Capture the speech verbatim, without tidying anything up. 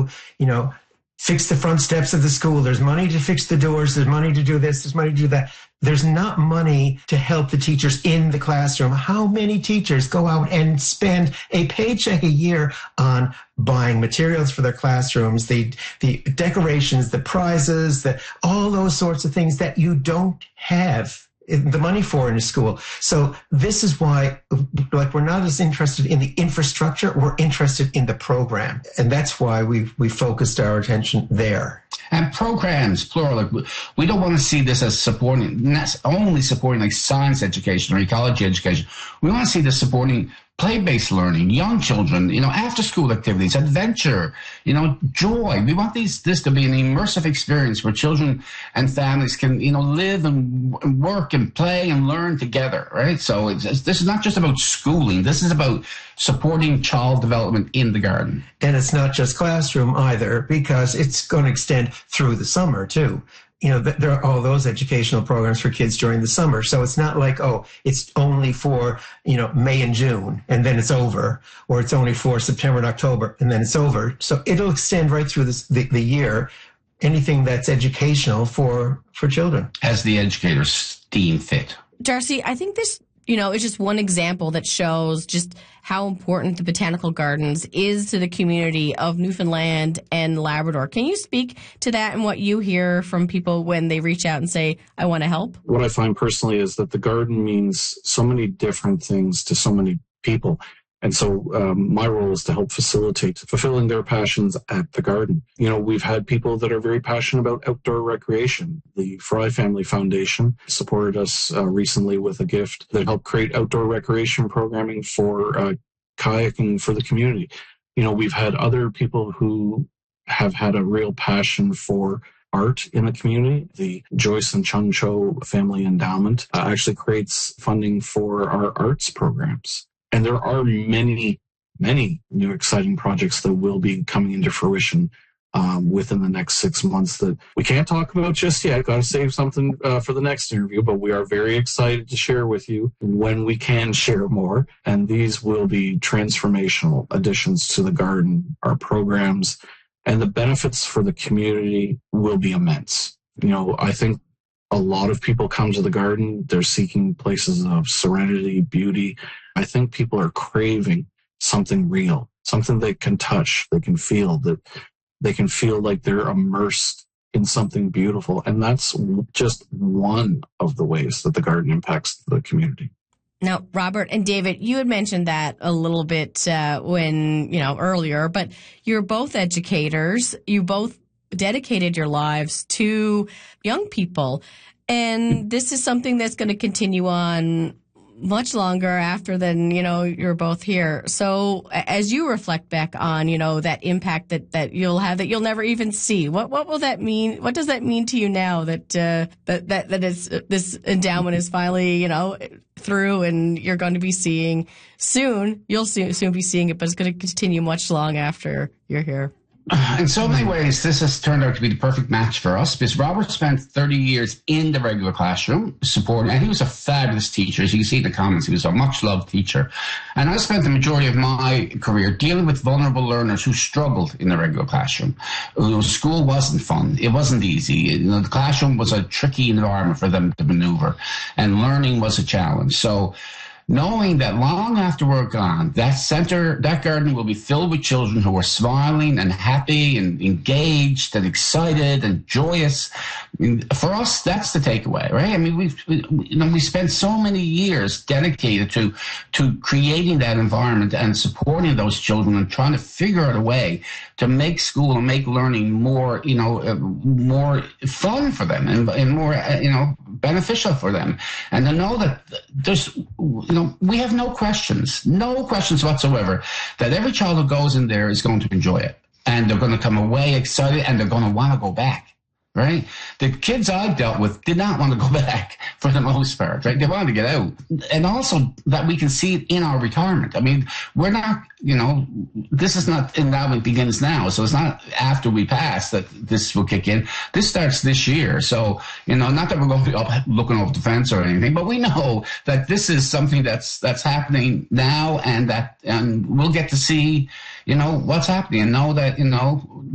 to, you know, fix the front steps of the school. There's money to fix the doors. There's money to do this. There's money to do that. There's not money to help the teachers in the classroom. How many teachers go out and spend a paycheck a year on buying materials for their classrooms, the the decorations, the prizes, the all those sorts of things that you don't have the money for in a school? So this is why, like, we're not as interested in the infrastructure, we're interested in the program. And that's why we we focused our attention there. And programs, plural. Like, we don't want to see this as supporting, not only supporting like science education or ecology education. We want to see this supporting play-based learning, young children, you know, after-school activities, adventure, you know, joy. We want these this to be an immersive experience where children and families can, you know, live and work and play and learn together, right? So it's, it's, this is not just about schooling. This is about supporting child development in the garden. And it's not just classroom either, because it's going to extend through the summer too. You know, there are all those educational programs for kids during the summer. So it's not like, oh, it's only for, you know, May and June and then it's over, or it's only for September and October and then it's over. So it'll extend right through this, the, the year, anything that's educational for, for children. As the educators deem fit. Darcy, I think this, you know, is just one example that shows just how important the Botanical Gardens is to the community of Newfoundland and Labrador. Can you speak to that and what you hear from people when they reach out and say, I want to help? What I find personally is that the garden means so many different things to so many people. And so um, my role is to help facilitate fulfilling their passions at the garden. You know, we've had people that are very passionate about outdoor recreation. The Fry Family Foundation supported us uh, recently with a gift that helped create outdoor recreation programming for uh, kayaking for the community. You know, we've had other people who have had a real passion for art in the community. The Joyce and Chung Cho Family Endowment uh, actually creates funding for our arts programs. And there are many, many new exciting projects that will be coming into fruition um, within the next six months that we can't talk about just yet. Got to save something uh, for the next interview, but we are very excited to share with you when we can share more. And these will be transformational additions to the garden, our programs, and the benefits for the community will be immense. You know, I think a lot of people come to the garden. They're seeking places of serenity, beauty. I think people are craving something real, something they can touch, they can feel, that they can feel like they're immersed in something beautiful. And that's just one of the ways that the garden impacts the community. Now, Robert and David, you had mentioned that a little bit uh, when, you know, earlier, but you're both educators. You both dedicated your lives to young people. And this is something that's going to continue on much longer after than, you know, you're both here. So as you reflect back on, you know, that impact that, that you'll have that you'll never even see, what, what will that mean? What does that mean to you now that, uh, that, that, that is, this endowment is finally, you know, through and you're going to be seeing soon, you'll soon, soon be seeing it, but it's going to continue much long after you're here. In so many ways, this has turned out to be the perfect match for us because Robert spent thirty years in the regular classroom supporting, and he was a fabulous teacher. As you can see in the comments, he was a much-loved teacher. And I spent the majority of my career dealing with vulnerable learners who struggled in the regular classroom. You know, school wasn't fun. It wasn't easy. You know, the classroom was a tricky environment for them to maneuver, and learning was a challenge. So knowing that long after we're gone, that center, that garden will be filled with children who are smiling and happy and engaged and excited and joyous. I mean, for us, that's the takeaway, right? I mean, we've, we, you know, we spent so many years dedicated to, to creating that environment and supporting those children and trying to figure out a way to make school and make learning more, you know, uh, more fun for them and, and more, uh, you know, beneficial for them. And to know that there's, you know, we have no questions, no questions whatsoever that every child who goes in there is going to enjoy it. And they're going to come away excited and they're going to want to go back. Right? The kids I've dealt with did not want to go back for the most part, right? They wanted to get out. And also that we can see it in our retirement. I mean, we're not, you know, this is not endowment begins now. So it's not after we pass that this will kick in. This starts this year. So, you know, not that we're going to be up looking over the fence or anything, but we know that this is something that's, that's happening now and that, and we'll get to see, you know, what's happening and know that, you know,